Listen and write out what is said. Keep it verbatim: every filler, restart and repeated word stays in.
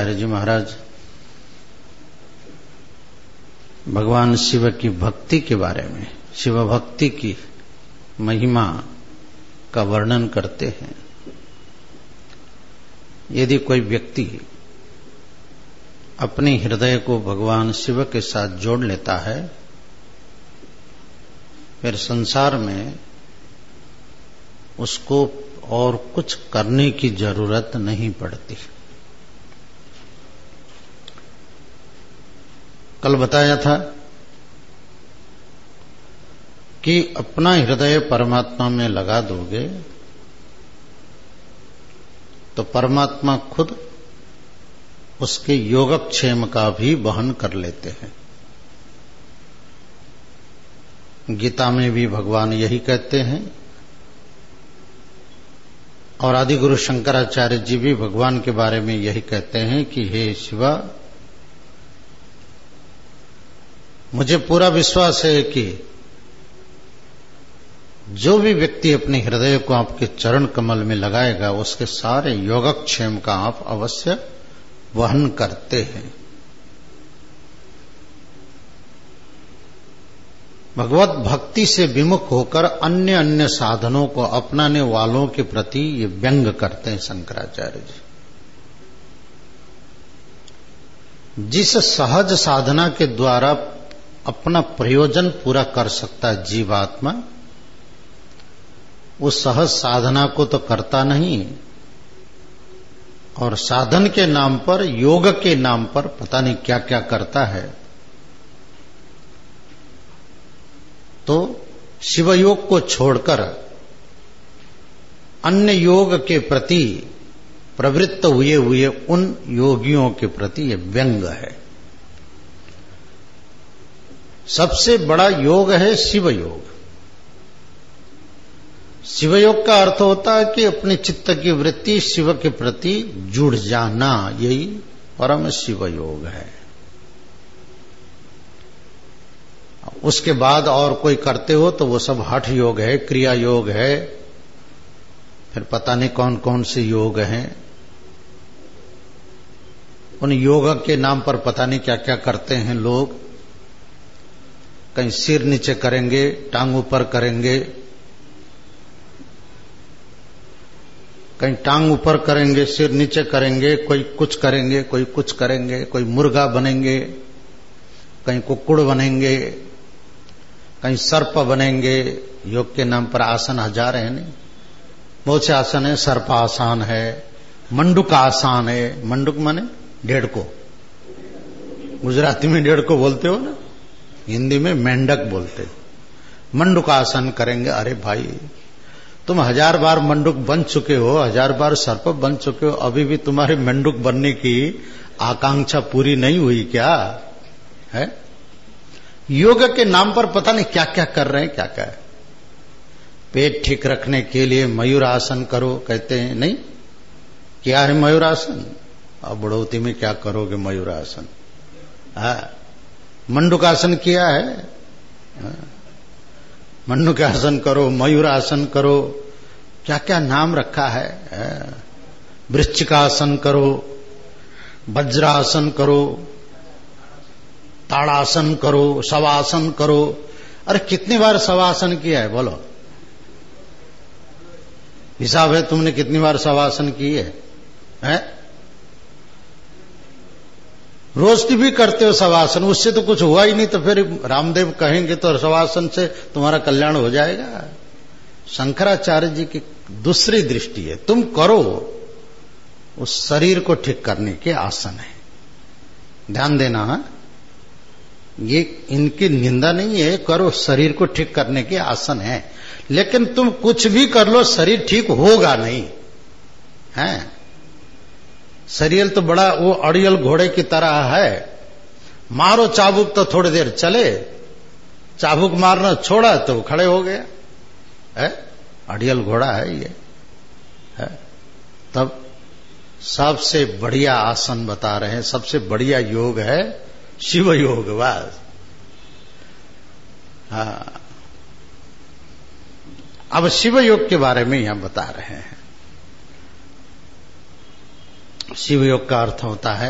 शंकराचार्य जी महाराज भगवान शिव की भक्ति के बारे में, शिव भक्ति की महिमा का वर्णन करते हैं। यदि कोई व्यक्ति अपने हृदय को भगवान शिव के साथ जोड़ लेता है, फिर संसार में उसको और कुछ करने की जरूरत नहीं पड़ती। कल बताया था कि अपना हृदय परमात्मा में लगा दोगे तो परमात्मा खुद उसके योगक्षेम का भी वहन कर लेते हैं। गीता में भी भगवान यही कहते हैं और आदिगुरु शंकराचार्य जी भी भगवान के बारे में यही कहते हैं कि हे शिवा, मुझे पूरा विश्वास है कि जो भी व्यक्ति अपने हृदय को आपके चरण कमल में लगाएगा उसके सारे योगक्षेम का आप अवश्य वहन करते हैं। भगवत भक्ति से विमुख होकर अन्य अन्य साधनों को अपनाने वालों के प्रति ये व्यंग करते हैं शंकराचार्य जी। जिस सहज साधना के द्वारा अपना प्रयोजन पूरा कर सकता है जीवात्मा, उस सहज साधना को तो करता नहीं और साधन के नाम पर, योग के नाम पर पता नहीं क्या क्या करता है। तो शिवयोग को छोड़कर अन्य योग के प्रति प्रवृत्त हुए हुए उन योगियों के प्रति यह व्यंग है। सबसे बड़ा योग है शिवयोग। शिवयोग का अर्थ होता है कि अपने चित्त की वृत्ति शिव के प्रति जुड़ जाना, यही परम शिवयोग है। उसके बाद और कोई करते हो तो वो सब हठ योग है, क्रिया योग है, फिर पता नहीं कौन कौन से योग हैं। उन योग के नाम पर पता नहीं क्या क्या करते हैं लोग। कहीं सिर नीचे करेंगे, टांग ऊपर करेंगे, कहीं टांग ऊपर करेंगे, सिर नीचे करेंगे, कोई कुछ करेंगे, कोई कुछ करेंगे, कोई मुर्गा बनेंगे, कहीं कुक्कुड़ बनेंगे, कहीं सर्प बनेंगे। योग के नाम पर आसन हजार है नहीं, बहुत से आसन है। सर्प आसान है, मंडूक आसान है। मंडूक माने डेढ़ को, गुजराती में डेढ़ को बोलते हो ना, हिंदी में मेंढक बोलते। मंडूक आसन करेंगे। अरे भाई, तुम हजार बार मंडूक बन चुके हो, हजार बार सर्प बन चुके हो, अभी भी तुम्हारे मंडूक बनने की आकांक्षा पूरी नहीं हुई क्या है? योग के नाम पर पता नहीं क्या क्या कर रहे हैं, क्या क्या है। पेट ठीक रखने के लिए मयूरासन करो कहते हैं, नहीं क्या है मयूरासन? अब बढ़ोती में क्या करोगे मयूरासन? हाँ, मंडूकासन किया है। हाँ, मंडूकासन करो, मयूरासन करो, क्या क्या नाम रखा है। वृश्चिकासन करो, वज्रासन करो, ताड़ासन करो, शवासन करो। अरे कितनी बार शवासन किया है बोलो? हिसाब है तुमने कितनी बार शवासन की है, है? रोज भी करते हो शवासन, उससे तो कुछ हुआ ही नहीं, तो फिर रामदेव कहेंगे तो शवासन से तुम्हारा कल्याण हो जाएगा। शंकराचार्य जी की दूसरी दृष्टि है, तुम करो, उस शरीर को ठीक करने के आसन है। ध्यान देना, ये इनकी निंदा नहीं है, करो, शरीर को ठीक करने के आसन है। लेकिन तुम कुछ भी कर लो, शरीर ठीक होगा नहीं है। शरीर तो बड़ा वो अड़ियल घोड़े की तरह है, मारो चाबुक तो थोड़ी देर चले, चाबुक मारना छोड़ा तो खड़े हो गया है। अड़ियल घोड़ा है ये है। तब सबसे बढ़िया आसन बता रहे हैं, सबसे बढ़िया योग है शिव योग। बस हाँ, अब शिव योग के बारे में यहां बता रहे हैं। शिव योग का अर्थ होता है